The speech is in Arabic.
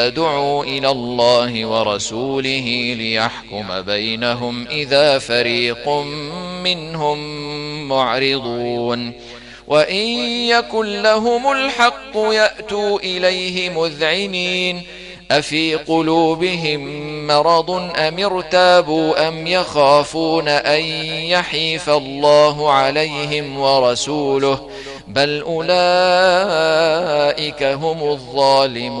ادعوا إلى الله ورسوله ليحكم بينهم إذا فريق منهم معرضون وإن يكن لهم الحق يأتوا إليه مذعنين أفي قلوبهم مرض أم ارتابوا أم يخافون أن يحيف الله عليهم ورسوله بل أولئك هم الظالمون